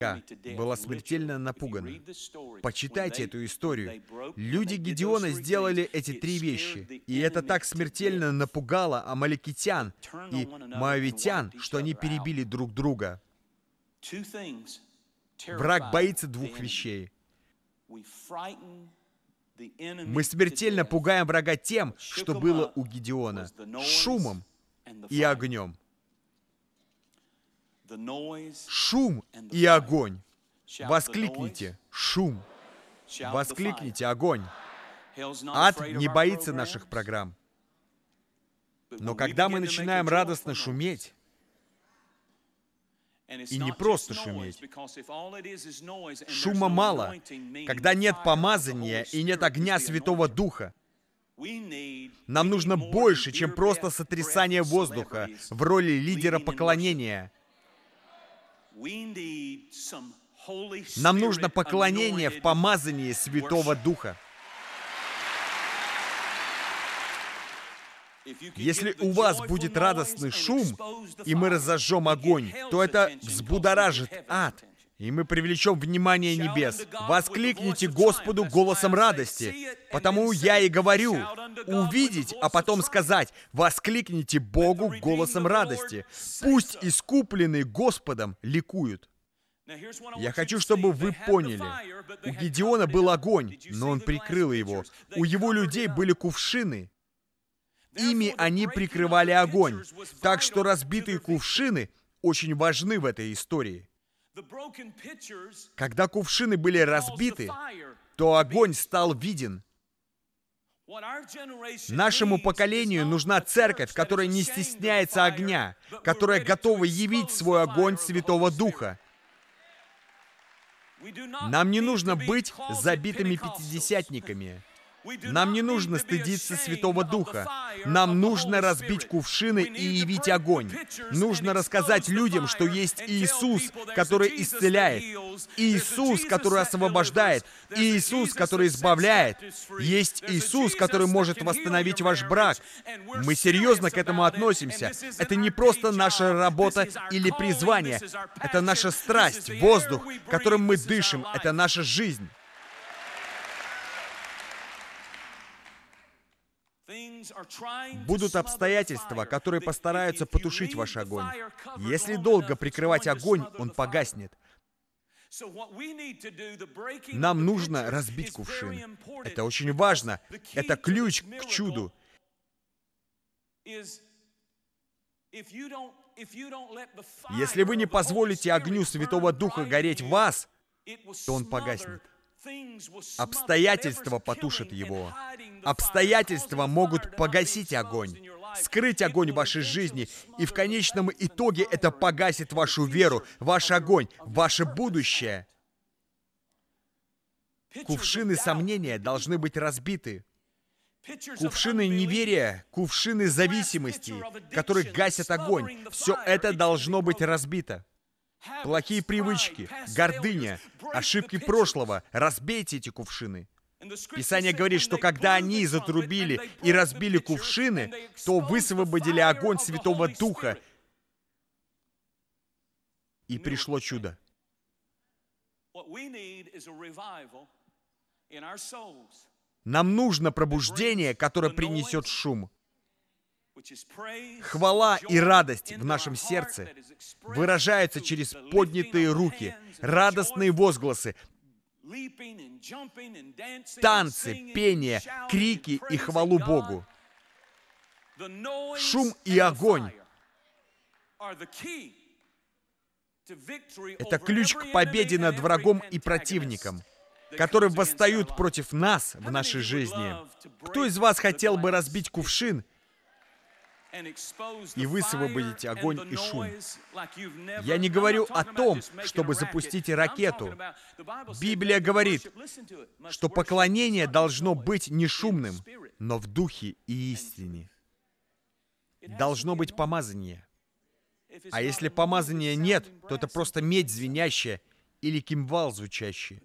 была смертельно напугана. Почитайте эту историю. Люди Гедеона сделали эти три вещи, и это так смертельно напугало амаликитян и моавитян, что они перебили друг друга. Враг боится двух вещей. Мы смертельно пугаем врага тем, что было у Гедеона, шумом и огнем. Шум и огонь. Воскликните «шум». Воскликните «огонь». Ад не боится наших программ. Но когда мы начинаем радостно шуметь, и не просто шуметь, шума мало, когда нет помазания и нет огня Святого Духа, нам нужно больше, чем просто сотрясание воздуха в роли лидера поклонения. Нам нужно поклонение в помазании Святого Духа. Если у вас будет радостный шум, и мы разожжем огонь, то это взбудоражит ад, и мы привлечем внимание небес. Воскликните Господу голосом радости, потому я и говорю, увидеть, а потом сказать, воскликните Богу голосом радости. Пусть искупленные Господом ликуют. Я хочу, чтобы вы поняли, у Гедеона был огонь, но он прикрыл его. У его людей были кувшины. Ими они прикрывали огонь. Так что разбитые кувшины очень важны в этой истории. Когда кувшины были разбиты, то огонь стал виден. Нашему поколению нужна церковь, которая не стесняется огня, которая готова явить свой огонь Святого Духа. Нам не нужно быть забитыми пятидесятниками. Нам не нужно стыдиться Святого Духа. Нам нужно разбить кувшины и явить огонь. Нужно рассказать людям, что есть Иисус, который исцеляет, Иисус, который освобождает, Иисус, который избавляет. Есть Иисус, который может восстановить ваш брак. Мы серьезно к этому относимся. Это не просто наша работа или призвание. Это наша страсть, воздух, которым мы дышим. Это наша жизнь. Будут обстоятельства, которые постараются потушить ваш огонь. Если долго прикрывать огонь, он погаснет. Нам нужно разбить кувшин. Это очень важно. Это ключ к чуду. Если вы не позволите огню Святого Духа гореть в вас, то он погаснет. Обстоятельства потушат его. Обстоятельства могут погасить огонь, скрыть огонь в вашей жизни, и в конечном итоге это погасит вашу веру, ваш огонь, ваше будущее. Кувшины сомнения должны быть разбиты. Кувшины неверия, кувшины зависимости, которые гасят огонь, все это должно быть разбито. Плохие привычки, гордыня, ошибки прошлого. Разбейте эти кувшины. Писание говорит, что когда они затрубили и разбили кувшины, то высвободили огонь Святого Духа, и пришло чудо. Нам нужно пробуждение, которое принесет шум. Хвала и радость в нашем сердце выражаются через поднятые руки, радостные возгласы, танцы, пение, крики и хвалу Богу. Шум и огонь — это ключ к победе над врагом и противником, которые восстают против нас в нашей жизни. Кто из вас хотел бы разбить кувшин и высвободить огонь и шум? Я не говорю о том, чтобы запустить ракету. Библия говорит, что поклонение должно быть не шумным, но в духе и истине. Должно быть помазание. А если помазания нет, то это просто медь звенящая или кимвал звучащий.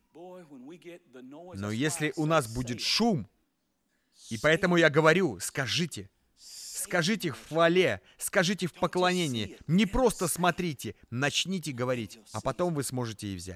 Но если у нас будет шум, и поэтому я говорю, скажите, Скажите в хвале, скажите в поклонении. Не просто смотрите, начните говорить, а потом вы сможете и взять.